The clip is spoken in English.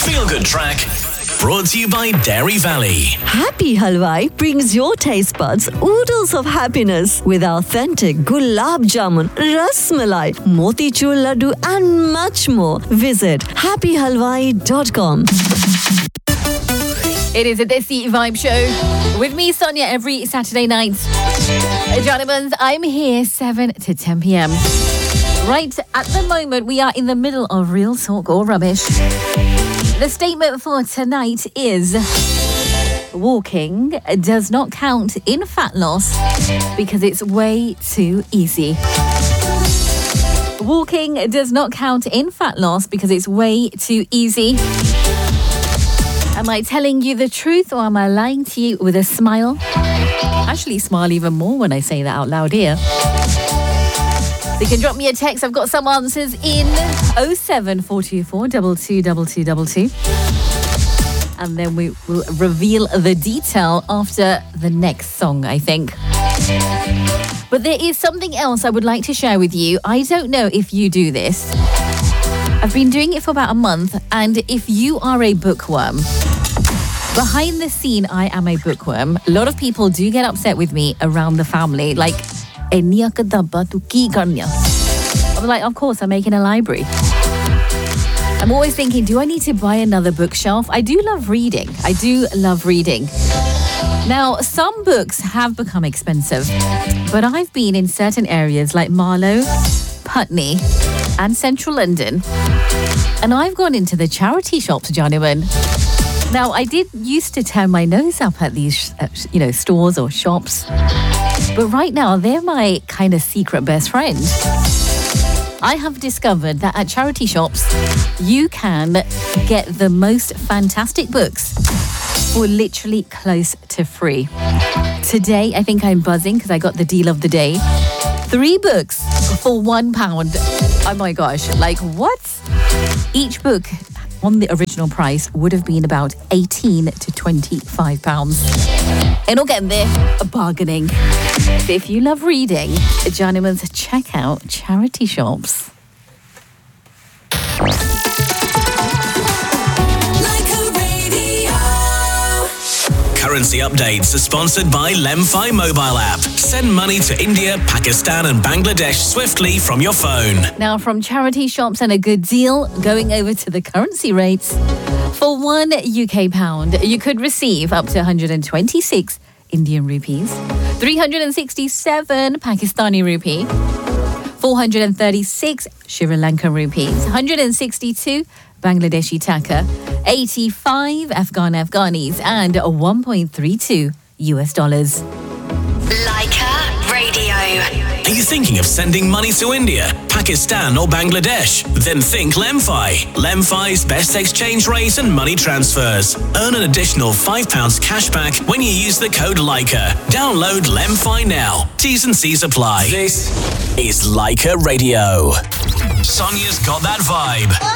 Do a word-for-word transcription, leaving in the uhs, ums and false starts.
Feel Good Track. Brought to you by Dairy Valley. Happy Halwai brings your taste buds oodles of happiness with authentic gulab jamun, ras malai, motichur laddu and much more. Visit happy halwai dot com. It is a Desi Vibe Show with me, Sonia, every Saturday night. Gentlemen, I'm here seven to ten p.m. Right at the moment, we are in the middle of Real Talk or Rubbish. The statement for tonight is: walking does not count in fat loss because it's way too easy. Walking does not count in fat loss because it's way too easy. Am I telling you the truth or am I lying to you with a smile? Actually smile even more when I say that out loud here. So you can drop me a text. I've got some answers in oh seven four two four two two two two two two. And then we will reveal the detail after the next song, I think. But there is something else I would like to share with you. I don't know if you do this. I've been doing it for about a month, and if you are a bookworm, behind the scene, I am a bookworm. A lot of people do get upset with me around the family, like, I'm like, of course, I'm making a library. I'm always thinking, do I need to buy another bookshelf? I do love reading. I do love reading. Now, some books have become expensive, but I've been in certain areas like Marlow, Putney, and Central London, and I've gone into the charity shops, gentlemen. Now, I did used to turn my nose up at these, uh, you know, stores or shops, but right now they're my kind of secret best friend. I have discovered that at charity shops, you can get the most fantastic books for literally close to free. Today, I think I'm buzzing because I got the deal of the day. Three books for one pound. Oh my gosh, like what? Each book on the original price would have been about eighteen to twenty-five pounds. And again, they're bargaining. So if you love reading, gentlemen, check out charity shops. Currency updates are sponsored by Lemfi mobile app. Send money to India, Pakistan and Bangladesh swiftly from your phone. Now, from charity shops and a good deal, going over to the currency rates. For one U K pound, you could receive up to one hundred twenty-six Indian rupees, three hundred sixty-seven Pakistani rupee, four hundred thirty-six Sri Lankan rupees, one hundred sixty-two Bangladeshi taka, eighty-five Afghan Afghanis, and one point three two U S dollars. Leica Radio. Are you thinking of sending money to India, Pakistan or Bangladesh? Then think Lemfi. Lemfi's best exchange rate and money transfers. Earn an additional five pounds cash back when you use the code Leica. Download Lemfi now. T's and C's apply. This is Leica Radio. Sonia's got that vibe.